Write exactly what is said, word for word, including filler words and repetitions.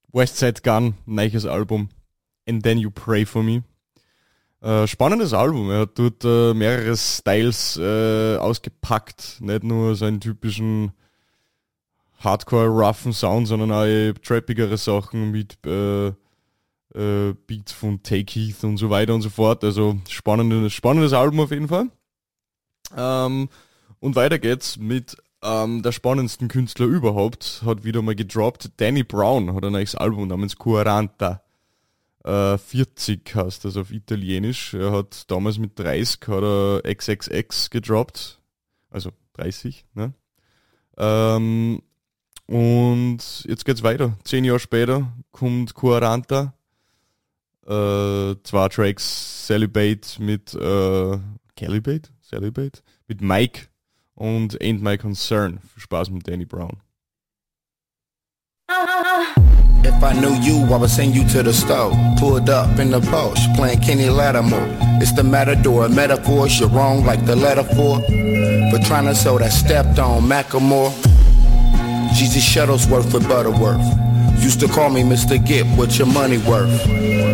West Side Gun, neues Album. And Then You Pray For Me. Äh, spannendes Album. Er hat dort äh, mehrere Styles äh, ausgepackt. Nicht nur so einen typischen Hardcore-roughen Sound, sondern auch trappigere Sachen mit äh, äh, Beats von Take Heath und so weiter und so fort. Also spannendes, spannendes Album auf jeden Fall. Ähm, und weiter geht's mit ähm, der spannendsten Künstler überhaupt. Hat wieder mal gedroppt. Danny Brown hat ein neues Album namens quaranta. Äh, vierzig heißt das auf Italienisch. Er hat damals mit dreißig hat er X X X gedroppt. Also dreißig, ne? Ähm, und jetzt geht's weiter. Zehn Jahre später kommt quaranta. Äh, zwei Tracks Celibate mit äh, Celibate? Celibate? Mit Mike und Ain't My Concern. Viel Spaß mit Danny Brown. If I knew you, I would send you to the store. Pulled up in the Porsche, playing Kenny Lattimore. It's the Matador, metaphors, you're wrong like the letter for. For trying to sell that stepped on Macklemore. Jesus Shuttlesworth for Butterworth. Used to call me Mister Get what your money worth.